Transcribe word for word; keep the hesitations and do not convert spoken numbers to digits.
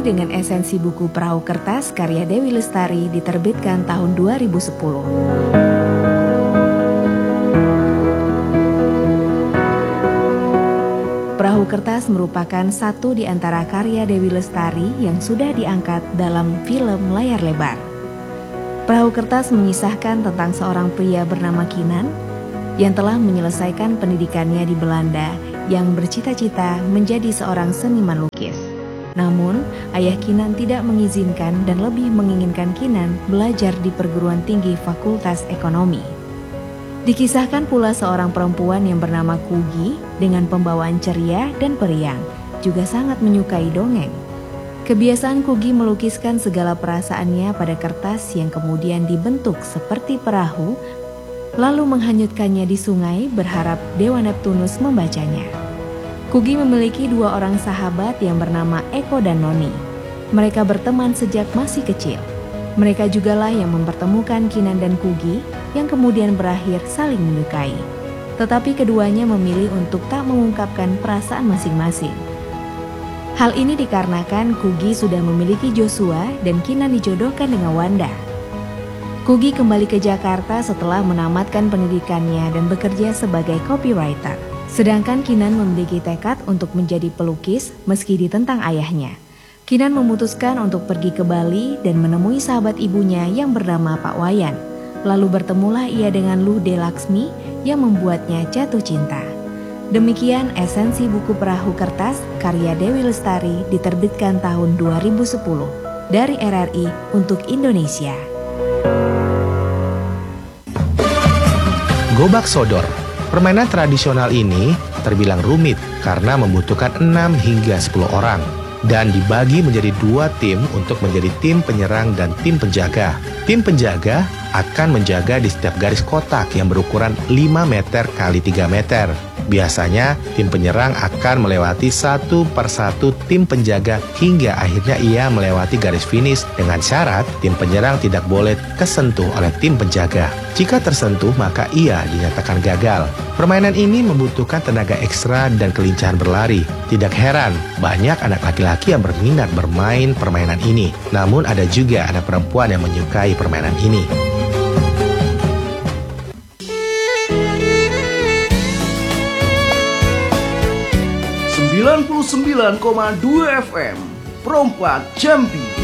dengan esensi buku Perahu Kertas karya Dewi Lestari diterbitkan tahun dua ribu sepuluh. Perahu Kertas merupakan satu di antara karya Dewi Lestari yang sudah diangkat dalam film layar lebar. Perahu Kertas mengisahkan tentang seorang pria bernama Kinan yang telah menyelesaikan pendidikannya di Belanda yang bercita-cita menjadi seorang seniman lukis. Namun, ayah Kinan tidak mengizinkan dan lebih menginginkan Kinan belajar di perguruan tinggi Fakultas Ekonomi. Dikisahkan pula seorang perempuan yang bernama Kugi dengan pembawaan ceria dan periang, juga sangat menyukai dongeng. Kebiasaan Kugi melukiskan segala perasaannya pada kertas yang kemudian dibentuk seperti perahu, lalu menghanyutkannya di sungai berharap Dewa Neptunus membacanya. Kugi memiliki dua orang sahabat yang bernama Eko dan Noni. Mereka berteman sejak masih kecil. Mereka jugalah yang mempertemukan Kinan dan Kugi yang kemudian berakhir saling menyukai. Tetapi keduanya memilih untuk tak mengungkapkan perasaan masing-masing. Hal ini dikarenakan Kugi sudah memiliki Joshua dan Kinan dijodohkan dengan Wanda. Kugi kembali ke Jakarta setelah menamatkan pendidikannya dan bekerja sebagai copywriter. Sedangkan Kinan memiliki tekad untuk menjadi pelukis meski ditentang ayahnya. Kinan memutuskan untuk pergi ke Bali dan menemui sahabat ibunya yang bernama Pak Wayan. Lalu bertemulah ia dengan Luh De Laksmi yang membuatnya jatuh cinta. Demikian esensi buku Perahu Kertas karya Dewi Lestari diterbitkan tahun dua ribu sepuluh dari R R I untuk Indonesia. Gobak sodor. Permainan tradisional ini terbilang rumit karena membutuhkan enam hingga sepuluh orang dan dibagi menjadi dua tim untuk menjadi tim penyerang dan tim penjaga. Tim penjaga akan menjaga di setiap garis kotak yang berukuran lima meter kali tiga meter. Biasanya tim penyerang akan melewati satu persatu tim penjaga hingga akhirnya ia melewati garis finish dengan syarat tim penyerang tidak boleh kesentuh oleh tim penjaga. Jika tersentuh maka ia dinyatakan gagal. Permainan ini membutuhkan tenaga ekstra dan kelincahan berlari. Tidak heran banyak anak laki-laki yang berminat bermain permainan ini. Namun ada juga anak perempuan yang menyukai permainan ini. sembilan puluh sembilan koma dua F M Perompak Jambi.